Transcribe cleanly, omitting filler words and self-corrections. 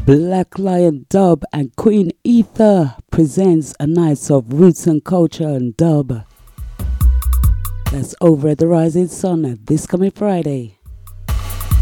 Black Lion Dub and Queen Ether presents a night of roots and culture and dub. That's over at the Rising Sun this coming Friday.